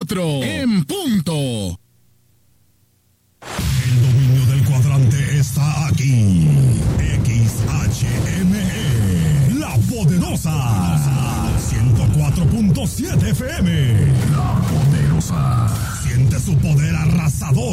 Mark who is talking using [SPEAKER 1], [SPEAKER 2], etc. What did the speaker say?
[SPEAKER 1] 4 en punto.
[SPEAKER 2] El dominio del cuadrante está aquí. XHME, La Poderosa. 104.7 FM. La Poderosa. Siente su poder arrasador.